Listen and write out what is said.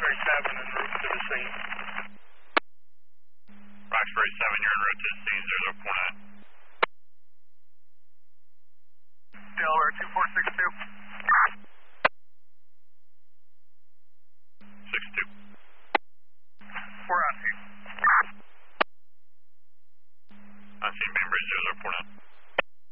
Roxbury 7 en route to the scene. Roxbury 7, you're en route to the scene, 049. Delaware 246.